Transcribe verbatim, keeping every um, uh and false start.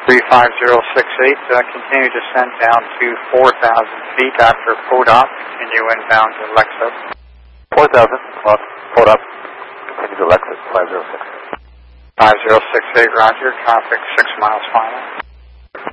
three five zero six eight, uh, continue to descend down to four thousand feet after Podop. Continue inbound to Lexus. four thousand, well, Podop. Continue to Lexus, five zero six eight. five zero six eight, roger. Traffic six miles final.